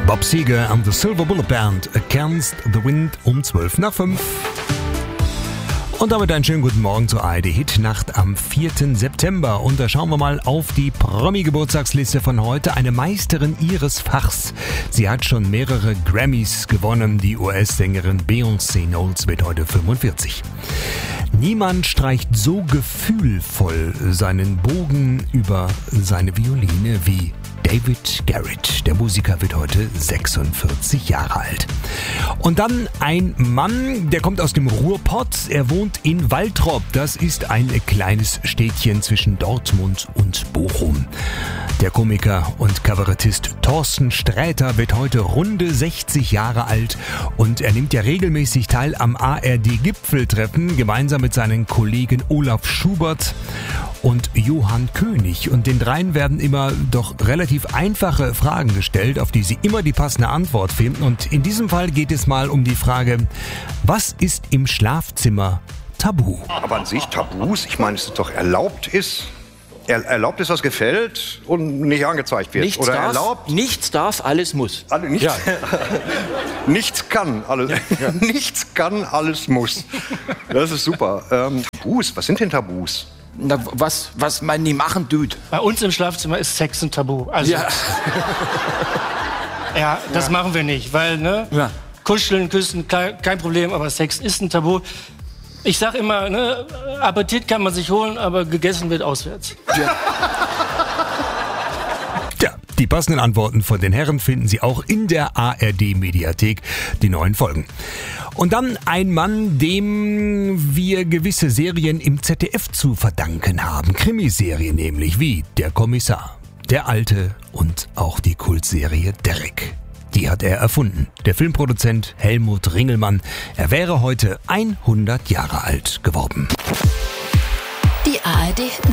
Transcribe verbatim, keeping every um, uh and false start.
Bob Seger and the Silver Bullet Band, Against the Wind um zwölf nach fünf. Und damit einen schönen guten Morgen zur A R D-Hitnacht am vierten September. Und da schauen wir mal auf die Promi-Geburtstagsliste von heute. Eine Meisterin ihres Fachs. Sie hat schon mehrere Grammys gewonnen. Die U S-Sängerin Beyoncé Knowles wird heute fünfundvierzig. Niemand streicht so gefühlvoll seinen Bogen über seine Violine wie David Garrett. Der Musiker wird heute sechsundvierzig Jahre alt. Und dann ein Mann, der kommt aus dem Ruhrpott. Er wohnt in Waltrop. Das ist ein kleines Städtchen zwischen Dortmund und Bochum. Der Komiker und Kabarettist Thorsten Sträter wird heute runde sechzig Jahre alt und er nimmt ja regelmäßig teil am A R D-Gipfeltreffen gemeinsam mit seinen Kollegen Olaf Schubert und Johann König. Und den dreien werden immer doch relativ einfache Fragen gestellt, auf die sie immer die passende Antwort finden. Und in diesem Fall geht es mal um die Frage, was ist im Schlafzimmer tabu? Aber an sich Tabus, ich meine, es ist doch erlaubt ist, er, erlaubt ist, was gefällt und nicht angezeigt wird. Nichts Oder darf, erlaubt, nichts darf, alles muss. alle, nichts, Ja. nichts kann, alles, Ja. nichts kann, alles muss. Das ist super. Ähm, Tabus, was sind denn Tabus? Na, was, was man nie machen tut. Bei uns im Schlafzimmer ist Sex ein Tabu. Also, ja, Ja. das Ja. machen wir nicht, weil ne, Ja. kuscheln, küssen, kein, kein Problem, aber Sex ist ein Tabu. Ich sag immer, ne, Appetit kann man sich holen, aber gegessen wird auswärts. Ja, die passenden Antworten von den Herren finden Sie auch in der A R D-Mediathek, die neuen Folgen. Und dann ein Mann, dem wir gewisse Serien im Z D F zu verdanken haben. Krimiserien nämlich, wie Der Kommissar, Der Alte und auch die Kultserie Derrick. Die hat er erfunden. Der Filmproduzent Helmut Ringelmann. Er wäre heute hundert Jahre alt geworden. Die A R D